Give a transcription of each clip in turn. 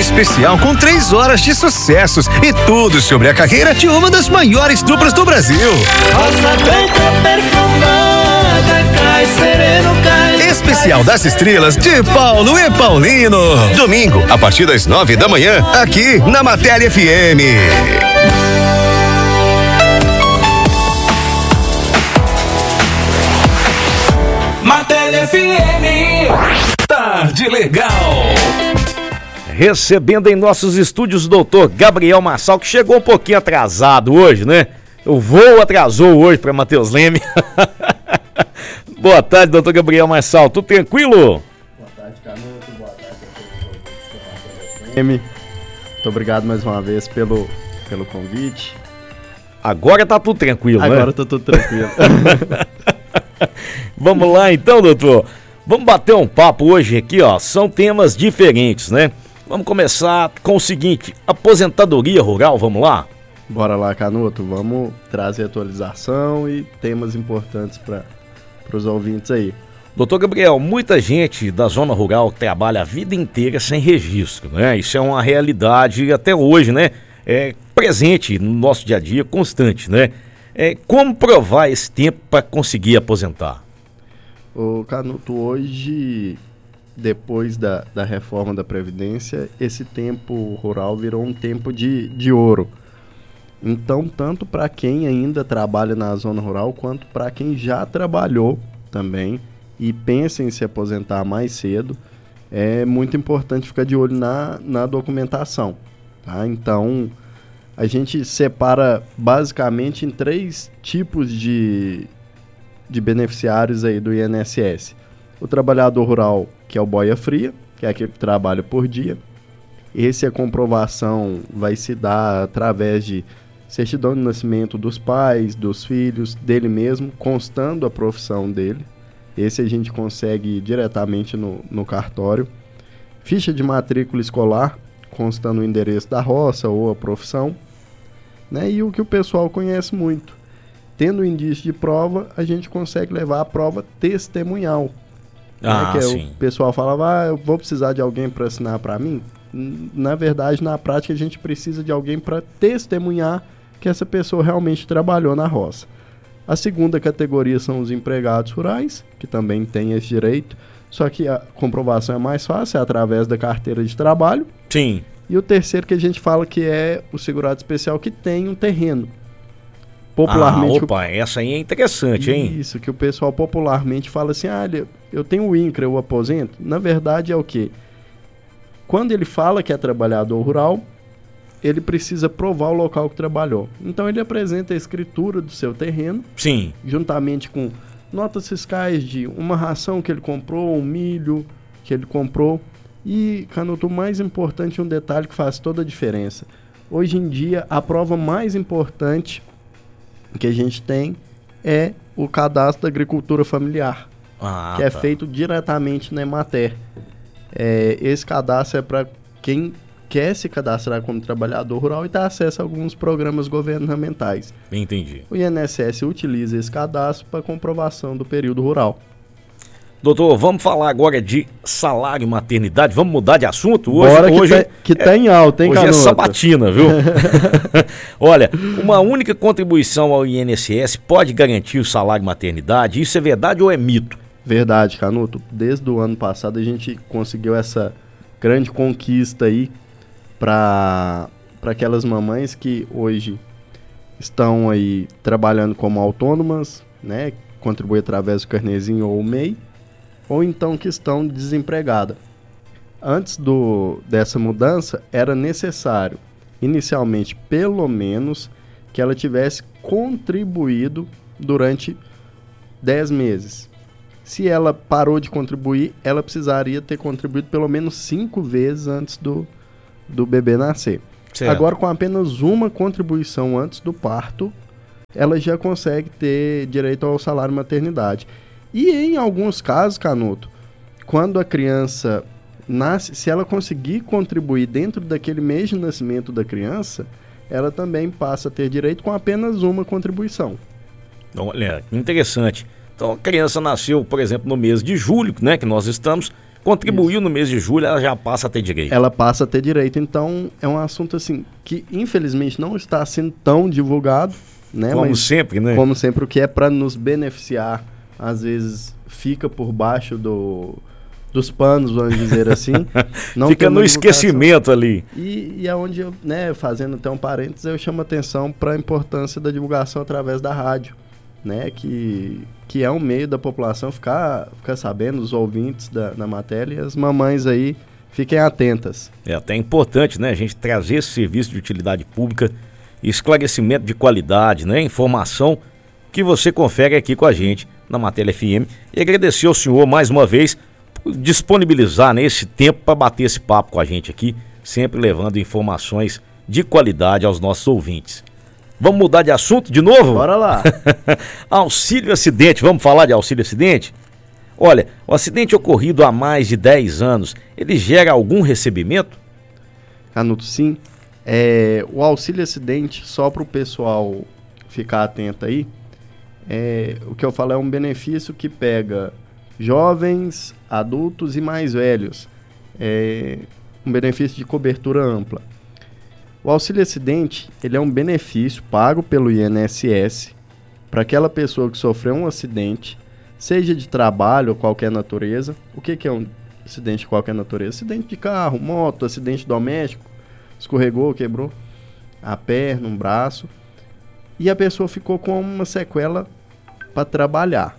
especial com 3 horas de sucessos e tudo sobre a carreira de uma das maiores duplas do Brasil. Roça branca perfumada, cai sereno, cai. Especial das Estrelas de Paulo e Paulino. Domingo, a partir das 9 da manhã, aqui na Matéria FM. Matéria FM. Tarde Legal. Recebendo em nossos estúdios o doutor Gabriel Marçal, que chegou um pouquinho atrasado hoje, né? O voo atrasou hoje para Matheus Leme. Boa tarde, doutor Gabriel Marçal. Tudo tranquilo? Boa tarde, Canuto. Boa tarde a todos. Muito obrigado mais uma vez pelo convite. Agora tá tudo tranquilo, né? Agora tá tudo tranquilo. Vamos lá então, doutor. Vamos bater um papo hoje aqui, ó. São temas diferentes, né? Vamos começar com o seguinte: aposentadoria rural, vamos lá? Bora lá, Canuto. Vamos trazer atualização e temas importantes para os ouvintes aí. Doutor Gabriel, muita gente da zona rural trabalha a vida inteira sem registro, né? Isso é uma realidade até hoje, né? É presente no nosso dia a dia, constante, né? Como provar esse tempo para conseguir aposentar? O Canuto, hoje, depois da reforma da Previdência, esse tempo rural virou um tempo de ouro. Então, tanto para quem ainda trabalha na zona rural, quanto para quem já trabalhou também e pensa em se aposentar mais cedo, é muito importante ficar de olho na documentação. Tá? Então, a gente separa basicamente em 3 tipos de beneficiários aí do INSS. O trabalhador rural, que é o boia fria, que é aquele que trabalha por dia. A comprovação vai se dar através de certidão de nascimento dos pais, dos filhos, dele mesmo, constando a profissão dele. Esse a gente consegue diretamente no cartório. Ficha de matrícula escolar, constando o endereço da roça ou a profissão. Né? E o que o pessoal conhece muito. Tendo indício de prova, a gente consegue levar a prova testemunhal. Que sim. O pessoal falava, eu vou precisar de alguém para assinar para mim. Na verdade, na prática, a gente precisa de alguém para testemunhar que essa pessoa realmente trabalhou na roça. A segunda categoria são os empregados rurais, que também têm esse direito, só que a comprovação é mais fácil, é através da carteira de trabalho. Sim. E o terceiro que a gente fala que é o segurado especial que tem um terreno. Popularmente. Essa aí é interessante, hein? Isso, que o pessoal popularmente fala assim, eu tenho o INCRA, eu aposento. Na verdade é o quê? Quando ele fala que é trabalhador rural, ele precisa provar o local que trabalhou. Então ele apresenta a escritura do seu terreno. Sim. Juntamente com notas fiscais de uma ração que ele comprou, um milho que ele comprou. E, Canuto, o mais importante, um detalhe que faz toda a diferença. Hoje em dia, a prova mais importante que a gente tem é o cadastro da agricultura familiar, que é feito diretamente na Emater. Esse cadastro é para quem quer se cadastrar como trabalhador rural e ter acesso a alguns programas governamentais. Entendi. O INSS utiliza esse cadastro para comprovação do período rural. Doutor, vamos falar agora de salário e maternidade. Vamos mudar de assunto? Hoje que tá em alta, hein, Hoje Canuto? é sabatina, viu? Olha, uma única contribuição ao INSS pode garantir o salário e maternidade? Isso é verdade ou é mito? Verdade, Canuto. Desde o ano passado a gente conseguiu essa grande conquista aí para aquelas mamães que hoje estão aí trabalhando como autônomas, né? Contribuem através do carnezinho ou o MEI, ou então que estão desempregadas. Antes dessa mudança, era necessário, inicialmente, pelo menos, que ela tivesse contribuído durante 10 meses. Se ela parou de contribuir, ela precisaria ter contribuído pelo menos 5 vezes antes do bebê nascer. Certo. Agora, com apenas uma contribuição antes do parto, ela já consegue ter direito ao salário maternidade. E em alguns casos, Canuto, quando a criança nasce, se ela conseguir contribuir dentro daquele mês de nascimento da criança, ela também passa a ter direito com apenas uma contribuição. Olha, interessante. Então a criança nasceu, por exemplo, no mês de julho, né, que nós estamos, Contribuiu no mês de julho, ela já passa a ter direito. Ela passa a ter direito. Então, é um assunto assim que infelizmente não está sendo tão divulgado, né? Como sempre, né? Como sempre, o que é para nos beneficiar, às vezes fica por baixo dos panos, vamos dizer assim. Não fica no esquecimento ali. E é onde eu, né, fazendo até um parênteses, eu chamo atenção para a importância da divulgação através da rádio, né? Que é um meio da população ficar sabendo, os ouvintes da matéria, e as mamães aí fiquem atentas. É até importante, né, a gente trazer esse serviço de utilidade pública, esclarecimento de qualidade, né, informação que você confere aqui com a gente na Matéria FM. E agradecer ao senhor mais uma vez por disponibilizar, né, esse tempo para bater esse papo com a gente aqui, sempre levando informações de qualidade aos nossos ouvintes. Vamos mudar de assunto de novo? Bora lá. Auxílio acidente, vamos falar de auxílio acidente? Olha, o acidente ocorrido há mais de 10 anos, ele gera algum recebimento? Canuto, sim. O auxílio acidente, só para o pessoal ficar atento aí, o que eu falo é um benefício que pega jovens, adultos e mais velhos. Um benefício de cobertura ampla. O auxílio acidente, ele é um benefício pago pelo INSS para aquela pessoa que sofreu um acidente, seja de trabalho ou qualquer natureza. O que é um acidente de qualquer natureza? Acidente de carro, moto, acidente doméstico, escorregou, quebrou a perna, um braço, e a pessoa ficou com uma sequela para trabalhar.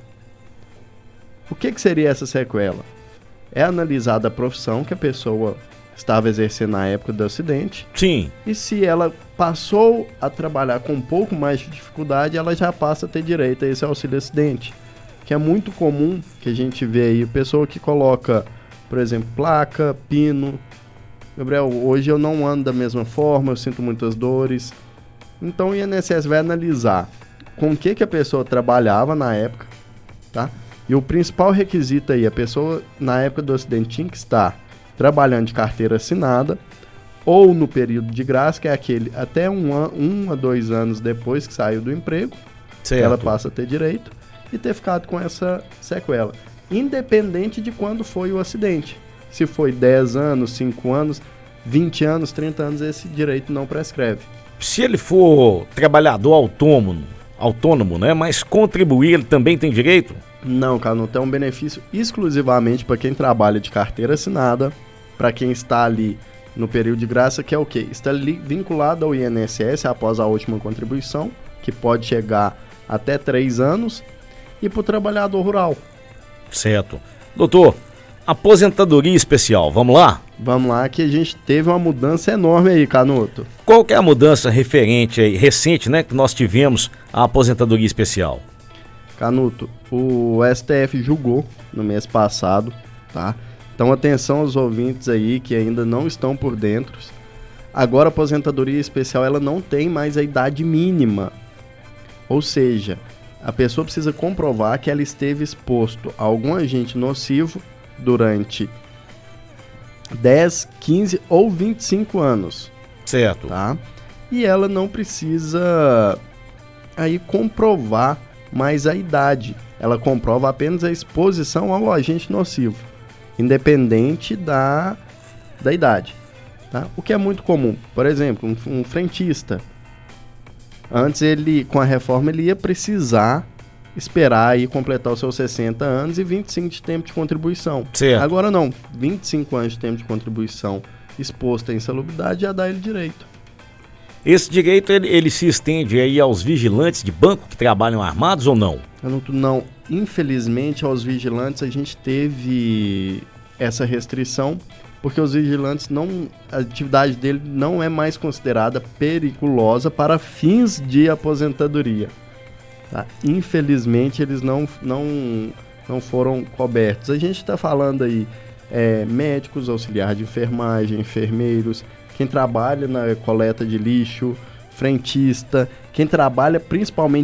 O que seria essa sequela? É analisada a profissão que a pessoa estava exercendo na época do acidente. Sim. E se ela passou a trabalhar com um pouco mais de dificuldade, ela já passa a ter direito a esse auxílio acidente, que é muito comum que a gente vê aí, pessoa que coloca, por exemplo, placa, pino. Gabriel, hoje eu não ando da mesma forma, eu sinto muitas dores. Então o INSS vai analisar com o que a pessoa trabalhava na época, tá? E o principal requisito aí, a pessoa na época do acidente tinha que estar trabalhando de carteira assinada ou no período de graça, que é aquele até 1 a 2 anos depois que saiu do emprego, certo, ela passa a ter direito, e ter ficado com essa sequela, independente de quando foi o acidente. Se foi 10 anos, 5 anos, 20 anos, 30 anos, esse direito não prescreve. Se ele for trabalhador autônomo, né, mas contribuir, ele também tem direito? Não, Canuto, é um benefício exclusivamente para quem trabalha de carteira assinada, para quem está ali no período de graça, que é o quê? Está ali vinculado ao INSS após a última contribuição, que pode chegar até 3 anos, e para o trabalhador rural. Certo. Doutor, aposentadoria especial, vamos lá? Vamos lá, que a gente teve uma mudança enorme aí, Canuto. Qual que é a mudança referente aí, recente, né, que nós tivemos a aposentadoria especial? Canuto, o STF julgou no mês passado, tá? Então atenção aos ouvintes aí que ainda não estão por dentro. Agora a aposentadoria especial, ela não tem mais a idade mínima. Ou seja, a pessoa precisa comprovar que ela esteve exposto a algum agente nocivo durante 10, 15 ou 25 anos. Certo. Tá? E ela não precisa aí comprovar mais a idade. Ela comprova apenas a exposição ao agente nocivo, independente da idade. Tá? O que é muito comum. Por exemplo, um frentista. Antes, com a reforma, ele ia precisar esperar aí completar os seus 60 anos e 25 de tempo de contribuição. Certo. Agora não, 25 anos de tempo de contribuição exposto à insalubridade já dá ele direito. Esse direito, ele se estende aí aos vigilantes de banco que trabalham armados ou não? Não, infelizmente aos vigilantes a gente teve essa restrição, porque os vigilantes a atividade dele não é mais considerada periculosa para fins de aposentadoria. Tá? Infelizmente eles não foram cobertos. A gente está falando aí médicos, auxiliar de enfermagem, enfermeiros, quem trabalha na coleta de lixo, frentista, quem trabalha principalmente